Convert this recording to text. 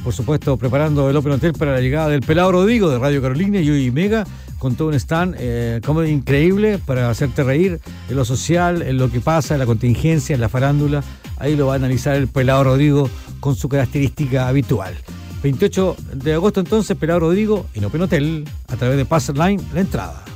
por supuesto, preparando el Open Hotel para la llegada del Pelado Rodrigo de Radio Carolina y hoy Mega, con todo un stand comedy increíble para hacerte reír en lo social, en lo que pasa, en la contingencia, en la farándula. Ahí lo va a analizar el Pelado Rodrigo con su característica habitual. 28 de agosto entonces, Pelado Rodrigo en Open Hotel, a través de Pass Line, la entrada.